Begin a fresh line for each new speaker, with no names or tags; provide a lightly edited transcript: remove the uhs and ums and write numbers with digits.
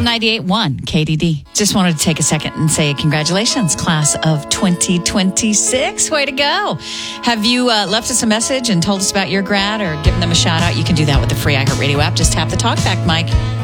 98.1 KDD. Just wanted to take a second and say congratulations, class of 2026. Way to go. Have you left us a message and told us about your grad or given them a shout out? You can do that with the free iHeartRadio app. Just tap the talkback mic